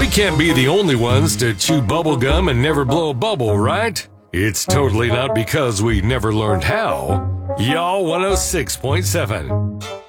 We can't be the only ones to chew bubble gum and never blow a bubble, right? It's totally not because we never learned how. Y'all 106.7.